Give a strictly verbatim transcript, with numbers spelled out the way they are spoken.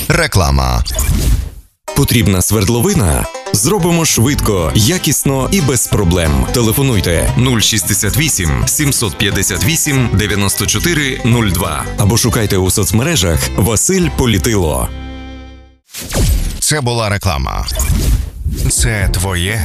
Реклама. Потрібна свердловина? Зробимо швидко, якісно і без проблем. Телефонуйте нуль шістдесят вісім сімсот п'ятдесят вісім дев'яносто чотири нуль два або шукайте у соцмережах Василь Політило. Це була реклама. Це твоє